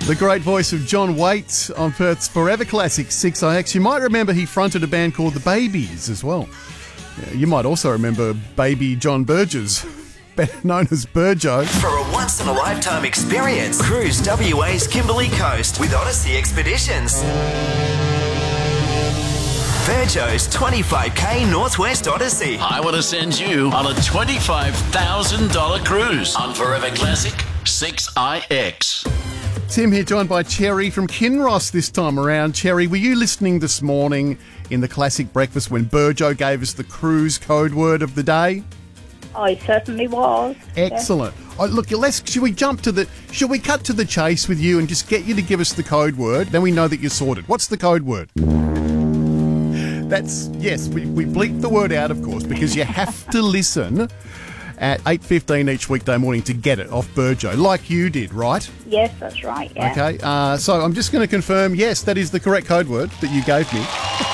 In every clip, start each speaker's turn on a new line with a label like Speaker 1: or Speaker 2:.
Speaker 1: The great voice of John Waite on Perth's Forever Classic 6IX. You might remember he fronted a band called The Babies as well. You might also remember Baby John Burgess, better known as Burjo.
Speaker 2: For a once-in-a-lifetime experience, cruise WA's Kimberley Coast with Odyssey Expeditions. Burjo's 25k Northwest Odyssey.
Speaker 3: I want to send you on a $25,000 cruise on Forever Classic 6IX.
Speaker 1: Tim here, joined by Cherry from Kinross this time around. Cherry, were you listening this morning in the Classic Breakfast when Burjo gave us the cruise code word of the day?
Speaker 4: I certainly was.
Speaker 1: Excellent. Oh, look, should we cut to the chase with you and just get you to give us the code word? Then we know that you're sorted. What's the code word? Yes, we bleep the word out, of course, because you have to listen at 8:15 each weekday morning to get it off Burjo, like you did, right?
Speaker 4: Yes, that's right, yeah.
Speaker 1: Okay, so I'm just going to confirm, yes, that is the correct code word that you gave me.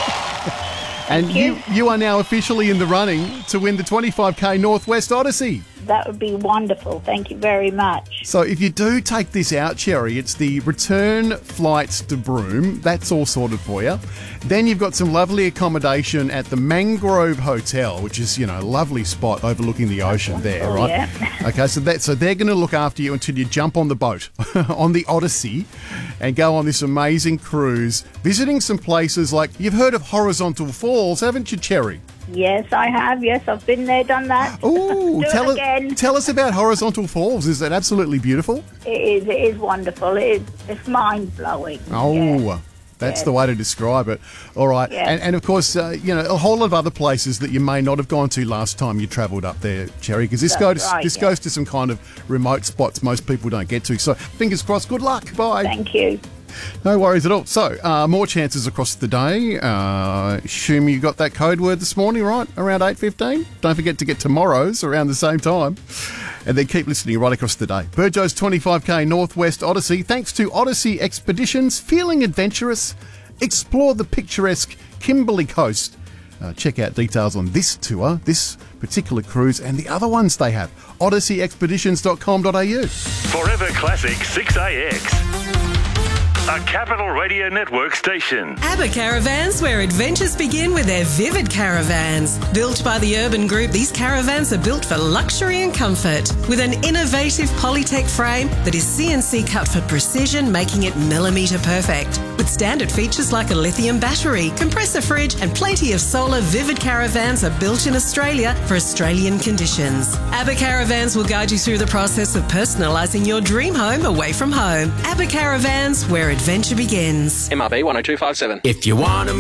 Speaker 1: And you are now officially in the running to win the 25k Northwest Odyssey.
Speaker 4: That would be wonderful. Thank you very much.
Speaker 1: So if you do take this out, Cherry, it's the return flights to Broome. That's all sorted for you. Then you've got some lovely accommodation at the Mangrove Hotel, which is, a lovely spot overlooking the ocean there, right?
Speaker 4: Yeah.
Speaker 1: Okay, so they're going to look after you until you jump on the boat, on the Odyssey, and go on this amazing cruise, visiting some places like, you've heard of Horizontal Falls, haven't you, Cherry?
Speaker 4: Yes, I have. Yes, I've been there, done that.
Speaker 1: Ooh,
Speaker 4: again.
Speaker 1: Tell us about Horizontal Falls. Is that absolutely beautiful?
Speaker 4: It is wonderful. It's mind-blowing.
Speaker 1: Oh, yeah. That's the way to describe it. All right.
Speaker 4: Yeah.
Speaker 1: And of course, a whole lot of other places that you may not have gone to last time you travelled up there, Cherry, because this goes to some kind of remote spots most people don't get to. So fingers crossed. Good luck. Bye.
Speaker 4: Thank you.
Speaker 1: No worries at all. So, more chances across the day. Assume you got that code word this morning, right? Around 8:15. Don't forget to get tomorrow's around the same time. And then keep listening right across the day. Burjo's 25k Northwest Odyssey. Thanks to Odyssey Expeditions. Feeling adventurous? Explore the picturesque Kimberley Coast. Check out details on this tour, this particular cruise, and the other ones they have. odysseyexpeditions.com.au.
Speaker 5: Forever Classic 6AX. A Capital Radio Network station.
Speaker 6: ABBA Caravans, where adventures begin with their Vivid Caravans. Built by the Urban Group, these caravans are built for luxury and comfort. With an innovative Polytech frame that is CNC cut for precision, making it millimetre perfect. With standard features like a lithium battery, compressor fridge, and plenty of solar, Vivid Caravans are built in Australia for Australian conditions. ABBA Caravans will guide you through the process of personalising your dream home away from home. ABBA Caravans, where adventure begins.
Speaker 7: MRB 10257.
Speaker 3: If you want to